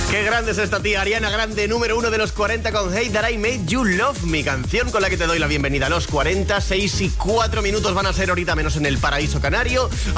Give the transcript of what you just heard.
Qué grande es esta tía, Ariana Grande, número 1 de los 40 con Hey That I Made You Love Me, canción con la que te doy la bienvenida a los 40. 6 y 4 minutos van a ser ahorita menos en el paraíso canario.